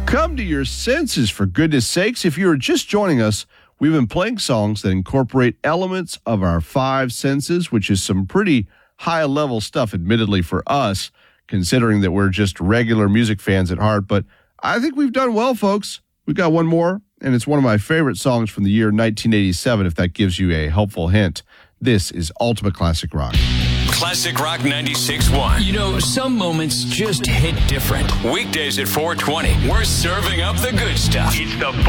Come to your senses, for goodness sakes. If you are just joining us, we've been playing songs that incorporate elements of our five senses, which is some pretty high-level stuff, admittedly, for us, considering that we're just regular music fans at heart. But I think we've done well, folks. We've got one more, and it's one of my favorite songs from the year 1987, if that gives you a helpful hint. This is Ultimate Classic Rock. Classic Rock 96.1. You know, some moments just hit different. Weekdays at 4:20. We're serving up the good stuff. It's the